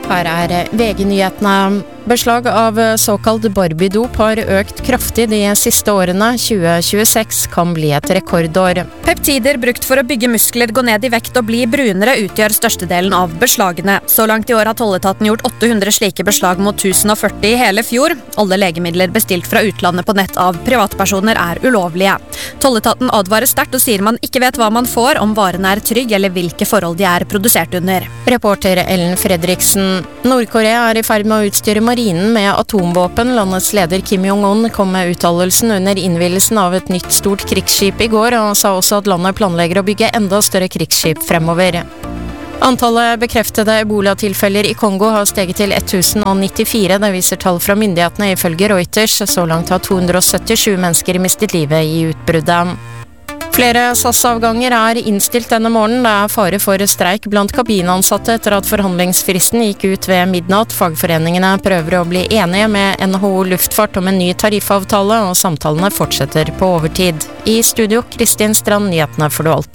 Her VG-nyhetene. Beslag av såkalt Barbie-dop har økt kraftig de siste årene. 2026 kan bli et rekordår. Peptider brukt for å bygge muskler, gå ned i vekt og bli brunere utgjør størstedelen av beslagene. Så langt i år har tolletaten gjort 800 slike beslag mot 1040 i hele fjor. Alle legemidler bestilt fra utlandet på nett av privatpersoner er ulovlige. Tolletaten advarer sterkt og sier man ikke vet hva man får, om varen er trygg eller hvilke forhold de er produsert under. Reporter Ellen Fredriksen. Nord-Korea er i ferd med å utstyre marinen med atomvåpen. Landets leder Kim Jong-un kom med uttalelsen under innvielsen av et nytt stort krigsskip i går, og sa også at landet planlegger å bygge enda større krigsskip fremover. Antallet bekreftede ebola-tilfeller i Kongo har steget til 1094, det viser tall fra myndighetene ifølge Reuters. Så langt har 277 mennesker mistet livet i utbruddet. Flere SAS-avganger er innstilt denne morgenen. Det er fare for streik blant kabinansatte etter at forhandlingsfristen gikk ut ved midnatt. Fagforeningene prøver å bli enige med NHO Luftfart om en ny tariffavtale, og samtalene fortsetter på overtid. I studio, Kristin Strand, nyhetene får du alltid.